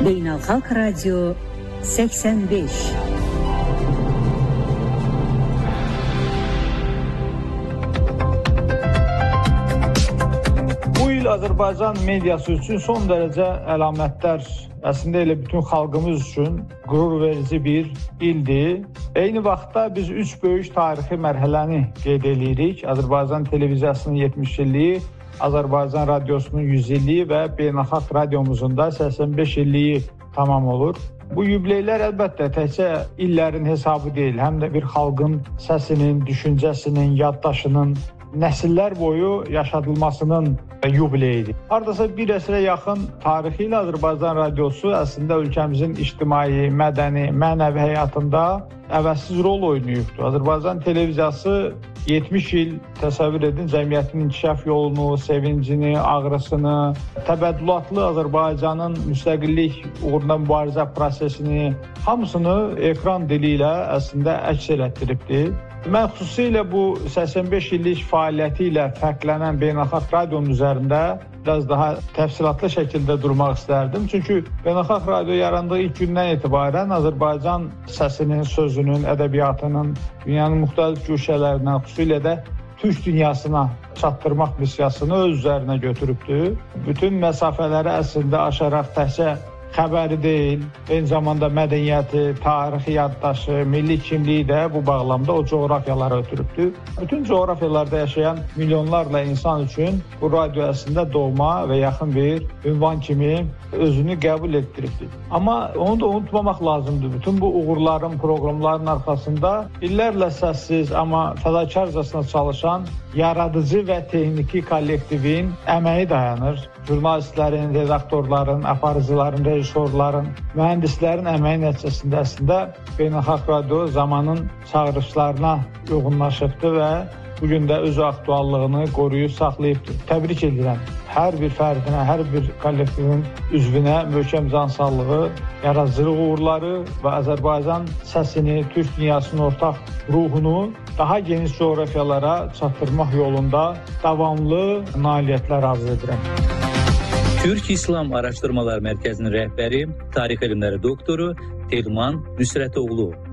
Beynəlxalq Radio 85. Bu il Azərbaycan mediası üçün son dərəcə əlamətdar, əslində elə bütün xalqımız üçün qürur verici bir ildir. Eyni vaxtda biz 3 böyük tarixi mərhələni qeyd edirik. Azərbaycan televiziyasının 70 illiyi, Azərbaycan radiosunun 100 illiyi və beynəlxalq radiomuzun da 85 illiyi tamam olur. Bu yubileylər əlbəttə təkcə illərin hesabı deyil, həm də bir xalqın səsinin, düşüncəsinin, yaddaşının nəsillər boyu yaşadılmasının yubileyidir. Hardasa bir əsrə yaxın tarixi ilə Azərbaycan radiosu əslində ölkəmizin ictimai, mədəni, mənəvi həyatında əvəzsiz rol oynayıbdır. Azərbaycan televiziyası 70 il təsəvvür edin, cəmiyyətin inkişaf yolunu, sevincini, ağrısını, təbəddülatlı Azərbaycanın müstəqillik uğrunda mübarizə prosesini, hamısını ekran dili ilə əslində əks elətdiribdir. Mən xüsusilə bu 85 illik fəaliyyəti ilə fərqlənən beynəlxalq radionun üzərində biraz daha təfsilatlı şəkildə durmaq istərdim. Çünki beynəlxalq radio yarandığı ilk gündən etibarən Azərbaycan səsinin, sözünün, ədəbiyyatının dünyanın müxtəlif güşələrindən, xüsusilə də Türk dünyasına çatdırmaq missiyasını öz üzərinə götürübdür. Bütün məsafələri əslində aşaraq təkcə xəbəri deyil, eyni zamanda mədəniyyəti, tarixi yaddaşı, milli kimliyi də bu bağlamda o coğrafiyalara ötürübdür. Bütün coğrafiyalarda yaşayan milyonlarla insan üçün bu radio əslində doğma və yaxın bir ünvan kimi özünü qəbul etdiribdir. Amma onu da unutmamaq lazımdır. Bütün bu uğurların, proqramların arxasında illərlə səssiz, amma fədakarcasına çalışan yaradıcı və texniki kollektivin əməyi dayanır. Jurnalistlərin, redaktorların, aparıcıların, rejissorların, mühəndislərin əməyi nəticəsində əslində beynəlxalq radio zamanın çağırışlarına uyğunlaşıbdır və bugün də öz aktuallığını qoruyub saxlayıbdır. Təbrik edirəm hər bir fərdinə, hər bir kollektivin üzvünə möhkəm cansağlığı, yaradıcılıq uğurları və Azərbaycan səsini, Türk dünyasının ortaq ruhunu daha geniş coğrafiyalara çatdırmaq yolunda davamlı nailiyyətlər arzu edirəm. Türk İslam Araşdırmalar Mərkəzinin rəhbəri, tarix elmləri doktoru Telman Nüsrətoğlu.